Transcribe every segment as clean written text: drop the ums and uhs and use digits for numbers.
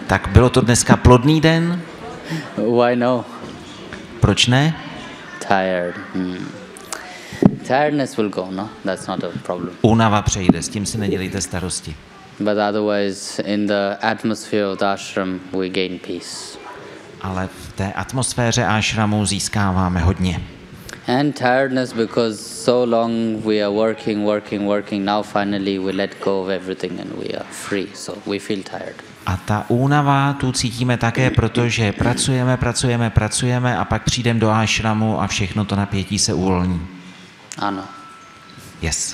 Tak bylo to dneska plodný den? Why no? Proč ne? Tired. Tiredness will go, no? That's not a problem. Únava přejde, s tím si nedělejte starosti. But otherwise, in the atmosphere of the ashram, we gain peace. Ale v té atmosféře ashramu získáváme hodně. And tiredness because so long we are working. Now finally we let go of everything and we are free. So we feel tired. A ta únava tu cítíme také, protože pracujeme a pak přijdeme do ashramu a všechno to napětí se uvolní. Ano. Yes.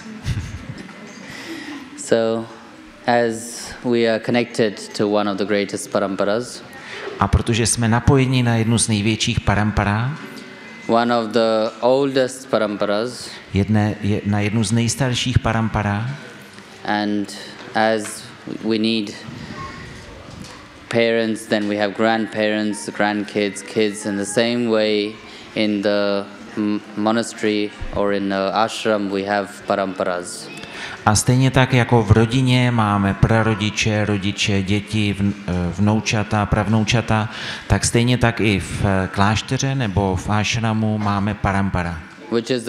So, as we are connected to one of the greatest paramparas, A protože jsme napojeni na jednu z největších parampara, one of the oldest paramparas, na jednu z nejstarších parampara, and as we need parents, then we have grandparents, grandkids, kids. In the same way, in the monastery or in the ashram, we have paramparas. a stejně tak jako v rodině máme prarodiče, rodiče, děti, vnoučata, pravnoučata, tak stejně tak i v klášteře nebo v ashramu máme parampara. Which is the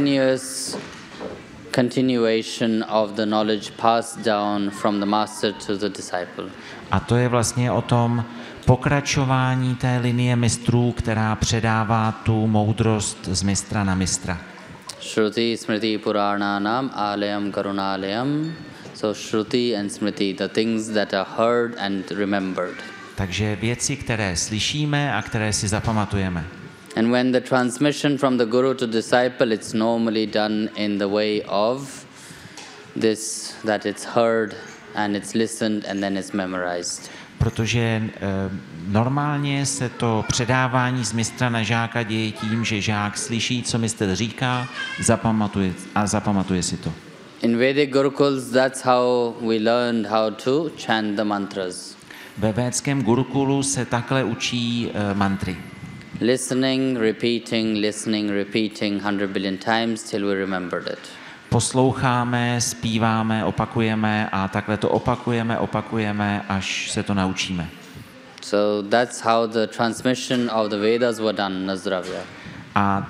continuation of the knowledge passed down from the master to the disciple. A to je vlastně o tom pokračování té linie mistrů, která předává tu moudrost z mistra na mistra. Shruti Smriti Purananam Alayam Karunalayam. So Shruti and Smriti, the things that are heard and remembered. Takže věci, které slyšíme a které si zapamatujeme. And when the transmission from the guru to disciple, it's normally done in the way of this, that it's heard and it's listened and then it's memorized. Protože normálně se to předávání z mistra na žáka děje tím, že žák slyší, co mistr říká, zapamatuje si to. In Vedic Gurukuls, that's how we learned how to chant the mantras. Ve védském gurukulu se takhle učí mantry. Listening, repeating 100 billion times till we remembered it. Posloucháme, zpíváme, opakujeme a takhle to opakujeme, až se to naučíme. So that's how the transmission of the Vedas were done, Nazdravya. A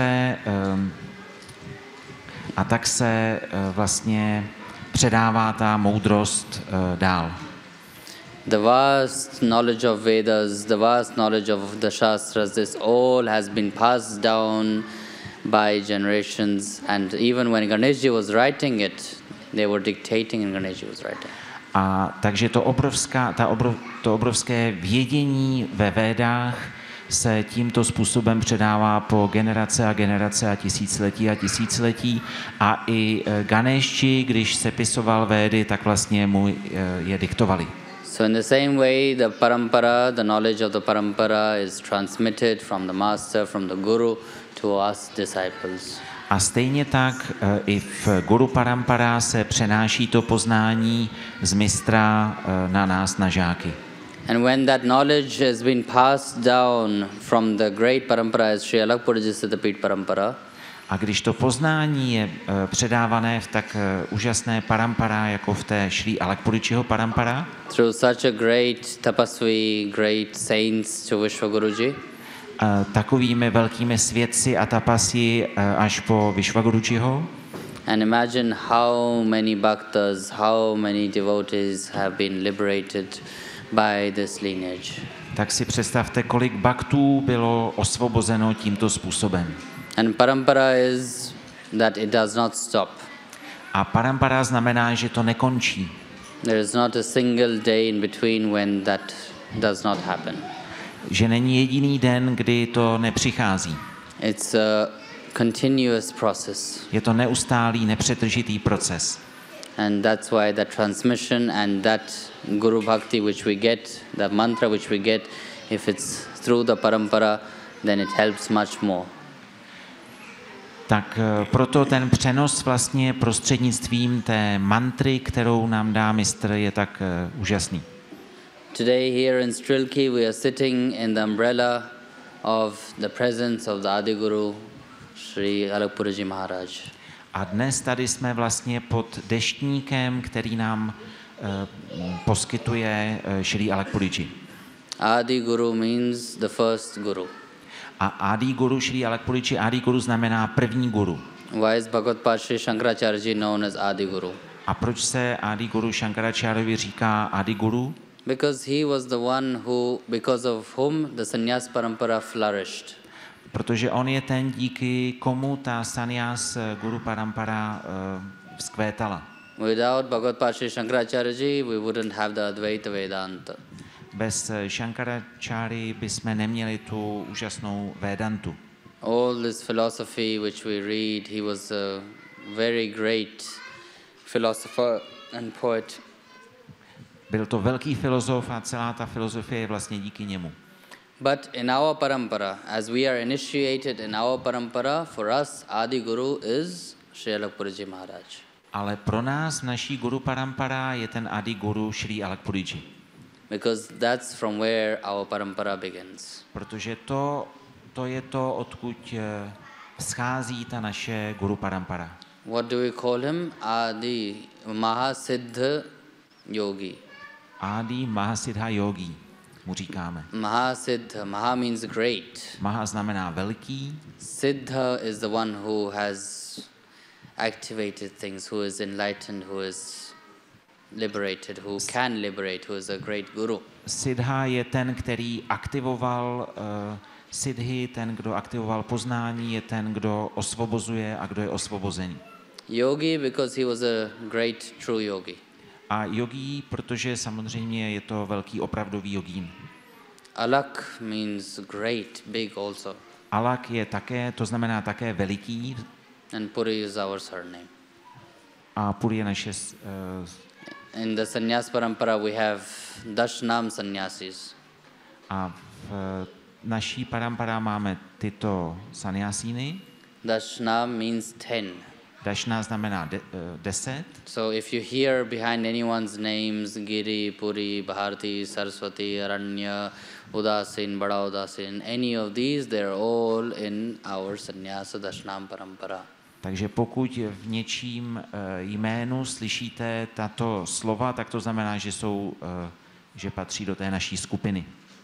tak se vlastně předává ta moudrost dál. The vast knowledge of Vedas, the vast knowledge of the Shastras, this all has been passed down by generations, and even when Ganesh was writing it, they were dictating and Ganesh was writing. A takže to obrovské vědění ve Védách se tímto způsobem předává po generace a tisíciletí a i Ganeši, když sepisoval Védy, tak vlastně mu je diktovali. So in the same way, the parampara, the knowledge of the parampara is transmitted from the master, from the guru to us disciples. A stejně tak i v Guru Parampara se přenáší to poznání z mistra na nás, na žáky. And when that knowledge has been passed down from the great parampara as Sri Alakpurji Siddhapit parampara, a když to poznání je předávané v tak úžasné parampara, jako v té Sri Alakpuričiho parampara, through such a great tapasvi, great saints to Vishwaguruji, takovými velkými svědci a tapasi až po Vishwagurujiho. And imagine how many bhaktas, how many devotees have been liberated by this lineage. Tak si představte, kolik bhaktů bylo osvobozeno tímto způsobem. And parampara is that it does not stop. A parampara znamená, že to nekončí. There is not a single day in between when that does not happen. Že není jediný den, kdy to nepřichází. It's a continuous process. Je to neustálý, nepřetržitý proces. And that's why the transmission and that Guru Bhakti which we get, the mantra which we get, if it's through the parampara, then it helps much more. Tak proto ten přenos vlastně prostřednictvím té mantry, kterou nám dá mistr, je tak úžasný. Today here in Strilki we are sitting in the umbrella of the presence of the Adi Guru, Sri Alakpurji Maharaj. A dnes tady jsme vlastně pod deštníkem, který nám poskytuje Šrý Alakpuriji. Adi Guru means the first Guru. A Adi Guru, Šrý Alakpuriji, Adi Guru znamená první guru. Why is Bhagavad Pacha Shankaracharya ji known as Adi Guru? A proč se Adi Guru Shankaracharyovi říká Adi Guru? Because he was the one who, because of whom the sannyas parampara flourished. Protože on je ten, díky komu ta sannyas guru parampara vzkvétala. Without Bhagavad Pacha Shankaracharya ji, we wouldn't have the Advaita Vedanta. Bez Shankaracharya bychom neměli tu úžasnou Vedantu. All this philosophy which we read, he was a very great philosopher and poet. Byl to velký filozof a celá ta filozofie je vlastně díky němu. But in our parampara, as we are initiated in our parampara, for us Adi Guru is Sri Alakpuriji Maharaj. Ale pro nás v naší guru parampara je ten Adi Guru Šrý Alakpuriji. Because that's from where our parampara begins. Protože to je to, odkud schází ta naše guru parampara. What do we call him? Adi Mahasiddha Yogi. Adi Mahasiddha Yogi mu říkáme. Mahasiddha, Maha means great. Maha znamená velký. Siddha is the one who has activated things, who is enlightened, who is liberated, who can liberate, who is a great guru. Siddha je ten, který aktivoval siddhi, ten, kdo aktivoval poznání, je ten, kdo osvobozuje a kdo je osvobozený. Yogi, because he was a great true yogi. A yogi, protože samozřejmě je to velký opravdový jogín. Alak means great, big also. Alak je také, to znamená také veliký. And Puri is our surname. A Puri je naše... In the sannyas parampara we have Dashnam sannyasis. A v naší parampara máme tyto sannyasíny. Dashnam means 10. Dashna znamená 10. So if you hear behind anyone's names Giri, Puri, Bharti, Saraswati, Aranya, Udasin, Bada Udasin, any of these, they're all in our sannyasa Dashnam parampara. Takže pokud v něčím jménu slyšíte tato slova, tak to znamená, že patří do té naší skupiny.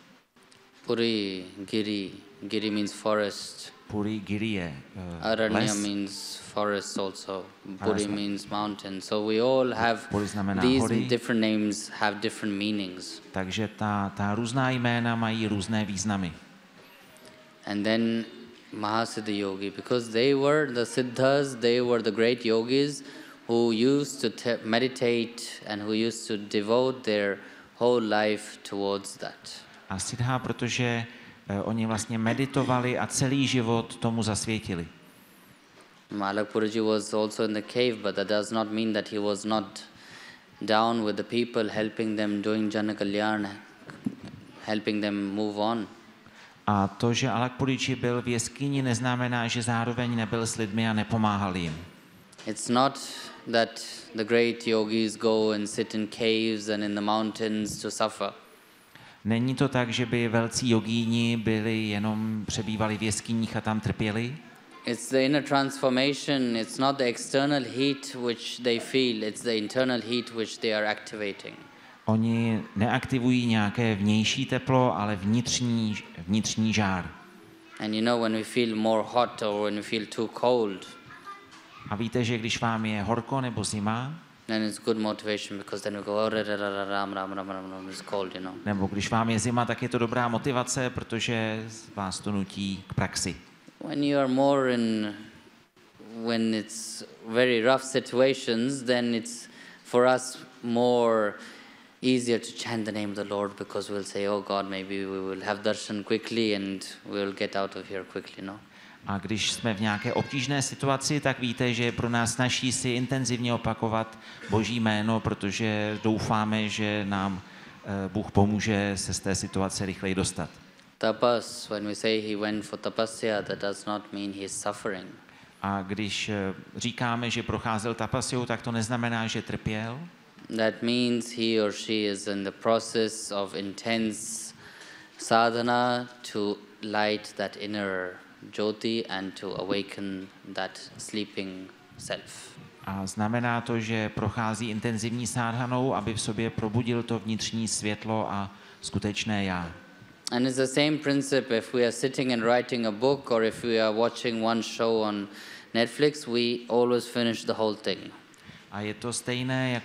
Puri, Giri means forest. Puri, Giri je Aranya les. means forest also. Puri means mountain. So we all have these hory. different names have different meanings. Takže ta různá jména mají různé významy. And then Mahasiddha Yogi, because they were the Siddhas, they were the great yogis who used to meditate and who used to devote their whole life towards that. A Siddha, protože oni vlastně meditovali a celý život tomu zasvětili. Alakpuriji was also in the cave, but that does not mean that he was not down with the people, helping them, doing Jana Kalyan, helping them move on. A to, že Alakpuriji byl v jeskyni, neznamená, že zároveň nebyl s lidmi a nepomáhal jim. It's not that the great yogis go and sit in caves and in the mountains to suffer. Není to tak, že by velcí jogíni přebývali v jeskyních a tam trpěli. It's the inner transformation, it's not the external heat which they feel, it's the internal heat which they are activating. Oni neaktivují nějaké vnější teplo, ale vnitřní žár. And you know, when we feel more hot or when we feel too cold, A víte, že když vám je horko nebo zima, then it's good motivation, because then we go, oh, ram, it's cold, you know. Nebo když vám je zima, tak je to dobrá motivace, protože vás to nutí k praxi. When you are more when it's very rough situations, then it's for us more easier to chant the name of the Lord, because we'll say, oh God, maybe we will have darshan quickly and we'll get out of here quickly, no? A když jsme v nějaké obtížné situaci, tak víte, že je pro nás snaží si intenzivně opakovat Boží jméno, protože doufáme, že nám Bůh pomůže se z té situace rychleji dostat. Tapas, when we say he went for tapasya, that does not mean he is suffering. A když říkáme, že procházel tapasjou, tak to neznamená, že trpěl. That means he or she is in the process of intense sadhana to light that inner Jyoti and to awaken that sleeping self. A znamená to, že prochází intenzivní sádhanou, aby v sobě probudil to vnitřní světlo a skutečné já. And it's the same principle if we are sitting and writing a book or if we are watching one show on Netflix, we always finish the whole thing. A je to stejné, jako